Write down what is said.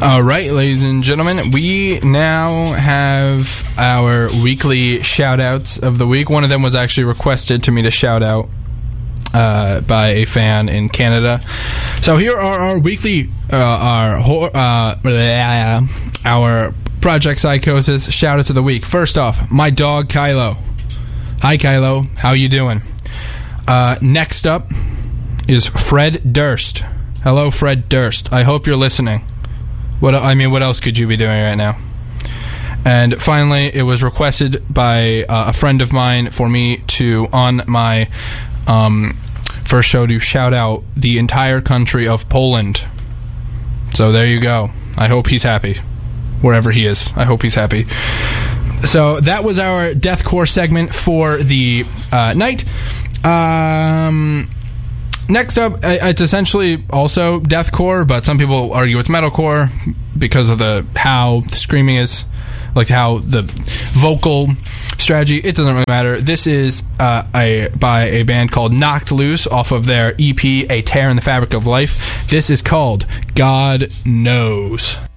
All right, ladies and gentlemen, we now have our weekly shout-outs of the week. One of them was actually requested to me to shout out by a fan in Canada. So here are our weekly, our Project Psychosis shout-outs of the week. First off, my dog, Kylo. Hi, Kylo. How you doing? Next up is Fred Durst. Hello, Fred Durst. I hope you're listening. What else could you be doing right now? And finally, it was requested by a friend of mine for me to, on my first show, to shout out the entire country of Poland. So there you go. I hope he's happy. Wherever he is. I hope he's happy. So that was our deathcore segment for the night. Next up, it's essentially also deathcore, but some people argue it's metalcore because of how the screaming is, like how the vocal strategy. It doesn't really matter. This is by a band called Knocked Loose off of their EP, A Tear in the Fabric of Life. This is called God Knows.